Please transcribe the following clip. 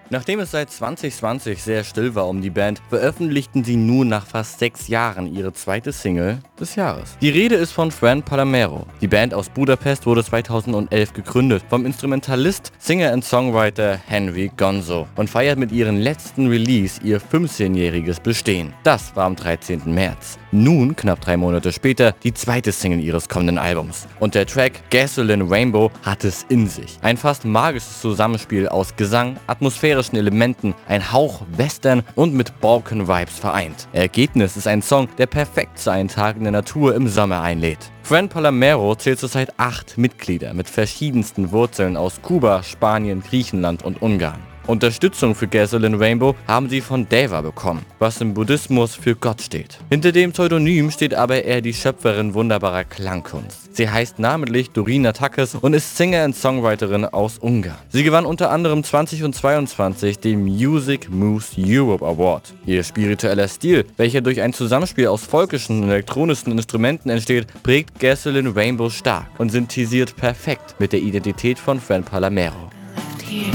Nachdem es seit 2020 sehr still war um die Band, veröffentlichten sie nun nach fast 6 Jahren ihre zweite Single des Jahres. Die Rede ist von Fran Palamero. Die Band aus Budapest wurde 2011 gegründet vom Instrumentalist, Singer und Songwriter Henry Gonzo und feiert mit ihrem letzten Release ihr 15-jähriges Bestehen. Das war am 13. März. Nun, knapp 3 Monate später, die zweite Single ihres kommenden Albums. Und der Track Gasoline Rainbow hat es in sich. Ein fast magisches Zusammenspiel aus Gesang, atmosphärischen Elementen, ein Hauch Western und mit Balkan-Vibes vereint. Ergebnis ist ein Song, der perfekt zu einem Tag in der Natur im Sommer einlädt. Fran Palamero zählt zurzeit 8 Mitglieder mit verschiedensten Wurzeln aus Kuba, Spanien, Griechenland und Ungarn. Unterstützung für Gasoline Rainbow haben sie von Deva bekommen, was im Buddhismus für Gott steht. Hinter dem Pseudonym steht aber eher die Schöpferin wunderbarer Klangkunst. Sie heißt namentlich Dorina Takis und ist Singer und Songwriterin aus Ungarn. Sie gewann unter anderem 2022 den Music Moves Europe Award. Ihr spiritueller Stil, welcher durch ein Zusammenspiel aus folkischen und elektronischen Instrumenten entsteht, prägt Gasoline Rainbow stark und synthetisiert perfekt mit der Identität von Fran Palamero.